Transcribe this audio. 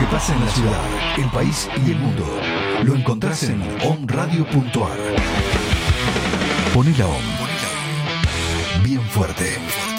que pasa en la ciudad, el país y el mundo lo encontrás en omradio.ar. Poné la OM bien fuerte.